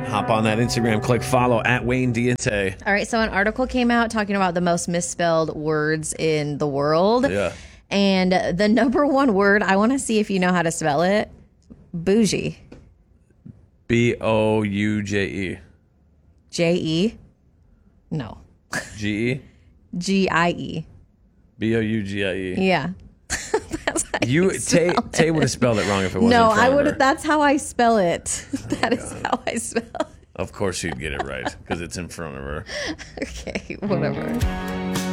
hop on that Instagram, click follow at Wayne Diente. All right, so an article came out talking about the most misspelled words in the world. Yeah. And the number one word, I want to see if you know how to spell it. Bougie. Bouje. J-E? No. Ge. G-I-E. Bougie. Yeah. Tay would have spelled it wrong if it wasn't. No, in front I of would her. have. That's how I spell it. That is how I spell it. Of course she'd get it right because it's in front of her. Okay, whatever.